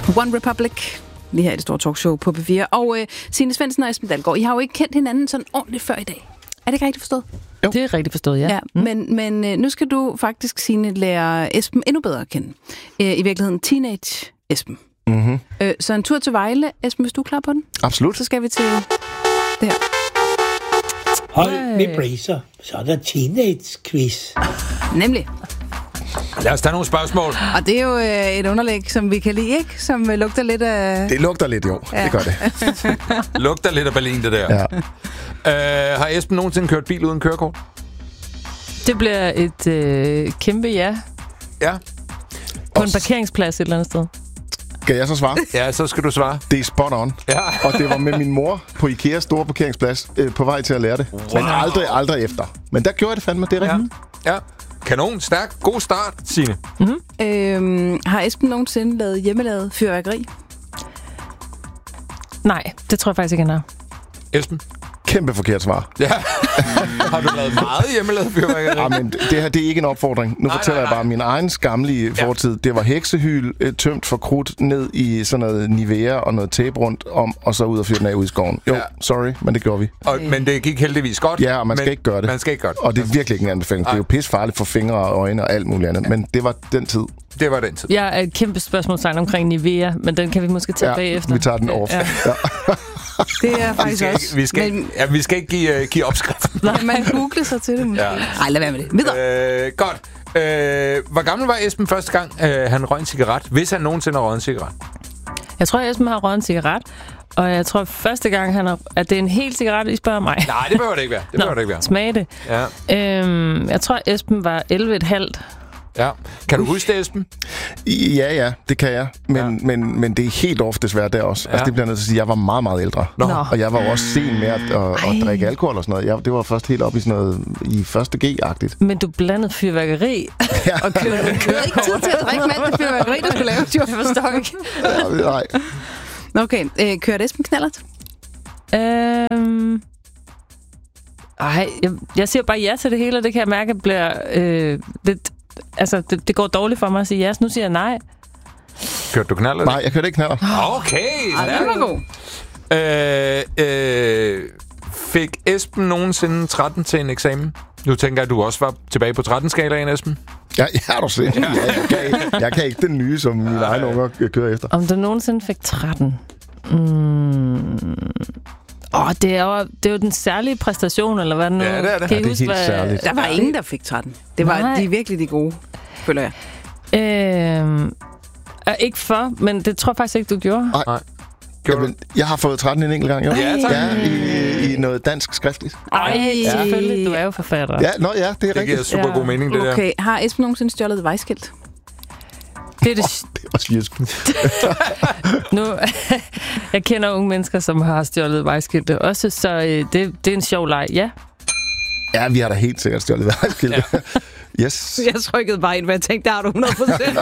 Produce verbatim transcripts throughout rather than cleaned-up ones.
One Republic, lige her i det store talkshow på P fire. Og øh, Signe Svendsen og Esben Dalgaard, I har jo ikke kendt hinanden sådan ordentligt før i dag. Er det ikke rigtigt forstået? Jo. Det er rigtigt forstået, ja. ja mm. Men, men øh, nu skal du faktisk, Signe, lære Esben endnu bedre at kende. Øh, I virkeligheden teenage Esben. Mm-hmm. Øh, så en tur til Vejle. Esben, hvis du er klar på den? Absolut. Så skal vi til det her. Hold med bracer, så er der teenage-quiz. Nemlig. Lad os tage nogle spørgsmål. Og det er jo øh, et underlæg, som vi kan lide, ikke? Som øh, lugter lidt af... Det lugter lidt, jo. Ja. Det gør det. Lugter lidt af Berlin, det der. Ja. Øh, har Esben nogensinde kørt bil uden kørekort? Det bliver et øh, kæmpe ja. Ja. På en parkeringsplads et eller andet sted. Skal jeg så svare? Ja, så skal du svare. Det er spot on. Ja. Og det var med min mor på Ikeas store parkeringsplads øh, på vej til at lære det. Wow. Men aldrig, aldrig efter. Men der gjorde jeg det fandme, det er rigtigt. Ja. ja. Kanon, stærk, god start, Signe. Mm-hmm. Øhm, har Esben nogensinde lavet hjemmelavet fyrværkeri? Nej, det tror jeg faktisk ikke, han har. Esben? Kæmpe forkert svar. Ja. Har du lavet meget hjemmelavet fyrværkeri? Ja, men det her, det er ikke en opfordring. Nu nej, fortæller nej, nej. jeg bare min egen skamlige fortid. Ja. Det var heksehyl, tømt for krudt ned i sådan noget Nivea og noget tape rundt om, og så ud og fyre den af ud i skoven. Jo, ja. sorry, men det gjorde vi. Og, men det gik heldigvis godt. Ja, og man skal men, ikke gøre det. Man skal ikke gøre det. Og det er virkelig ikke en anbefaling. Det er jo pis farligt for fingre og øjne og alt muligt andet. Men det var den tid. Det var den tid. Jeg er et kæmpe spørgsmålstegn omkring Nivea, men den kan vi måske tage ja, bagefter. vi tager den off. Ja. Ja. Det er faktisk vi også... Ikke, vi, skal men... ikke, ja, vi skal ikke give, uh, give opskriften. Nej, man googler sig til det måske. Ja. Ej, lad være med det. Videre. Øh, godt. Øh, hvor gammel var Esben første gang, øh, han røg en cigaret? Hvis han nogensinde har røget en cigaret? Jeg tror, at Esben har røget en cigaret. Og jeg tror, første gang, han har... At det er en hel cigaret, I spørger mig. Nej, det behøver det ikke være. Det behøver det ikke være. Smag det. Ja. Øhm, jeg tror, Esben var elleve komma fem. Ja. Kan du huske det, Esben? Ja, ja, det kan jeg. Men, ja. men, men det er helt ofte desværre der også. Ja. Altså, det bliver nødt til at sige, jeg var meget, meget ældre. Nå. Og jeg var jo også sen med at, at, at drikke alkohol og sådan noget. Jeg, det var først helt op i sådan noget i første G-agtigt. Men du blandede fyrværkeri ja. og kørte. Du havde ikke tid til at drikke mand det fyrværkeri, der skulle lave. Jeg forstår ikke. ja, nej. Okay, øh, kørte Esben knallert? Øhm... Ej, jeg, jeg siger bare ja til det hele, og det kan jeg mærke bliver øh, lidt... Altså, det, det går dårligt for mig at sige ja, så nu siger jeg nej. Kørte du knaller? Nej, jeg kørte ikke knaller. Okay, Ej, det var god. Øh, øh, fik Esben nogensinde tretten til en eksamen? Nu tænker jeg, at du også var tilbage på tretten-skalaen, Esben. Ja, ja, du siger. Ja, jeg, kan ikke, jeg kan ikke den nye, som mine egne unger kører efter. Om du nogensinde fik tretten? Mm. Åh, det er, jo, det er jo den særlige præstation, eller hvad det nu? Ja, det er det. Kan I ja, det er huske, helt hvad... særligt. Der var ingen, der fik tretten. Det var Nej. de virkelig de gode, føler jeg. Øhm, ikke for, men det tror jeg faktisk ikke, du gjorde. Nej. Nej. Jamen, jeg har fået tretten en enkelt gang, jo. Ja, tak. Ja, i, i noget dansk skriftligt. Ej, ja. selvfølgelig. Du er jo forfatter. Ja, nå, ja, det er det rigtigt. giver super god mening, det okay. der. Har Esben nogensinde stjålet et vejskilt? Det er det... Oh, det var svirsk. nu, jeg kender unge mennesker, som har stjålet vejskilte også, så øh, det, det er en sjov leg, ja. Ja, vi har da helt sikkert stjålet vejskilte. Ja. Yes. Jeg trykkede bare ind, hvad jeg tænkte, der har du hundrede procent.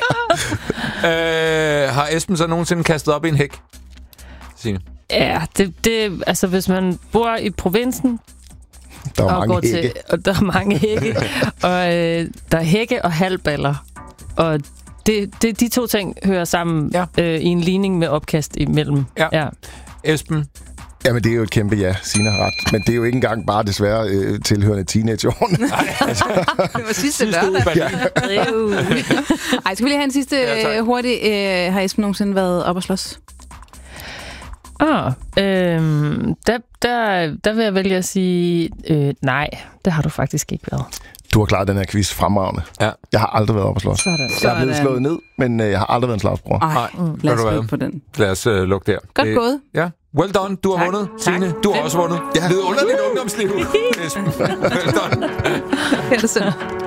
øh, har Esben så nogensinde kastet op i en hæk? Signe? Ja, det, det, altså hvis man bor i provinsen, der er og mange går hække. til, og der er mange hække, og øh, der er hække og halvballer, og det, det, de to ting hører sammen ja. øh, i en ligning med opkast imellem. Ja. Ja. Esben? Jamen, det er jo et kæmpe ja, Signe har ret. Men det er jo ikke engang bare desværre øh, tilhørende teenageårene. altså. Det var sidste lørdag. Ja. Ej, skal vi lige have en sidste ja, hurtig. Øh, har Esben nogensinde været op og slås? Ah, øhm, der, der, der vil jeg vælge at sige, øh, nej, det har du faktisk ikke været. Du har klaret den her quiz fremragende. Ja. Jeg har aldrig været op og slås. Sådan. Jeg er blevet slået ned, men øh, jeg har aldrig været en slagsbror. Ej, mm. lad os lukke på den. Lad os uh, lukke der. Godt gået. Ja. Well done. Du har tak. vundet, Signe. Du har også vundet. Ja. Vidunderligt ungdomsliv, Esben. Well done. Det er det sådan.